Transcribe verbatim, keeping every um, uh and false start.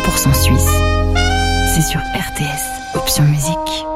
pour cent suisse. C'est sur R T S, option musique.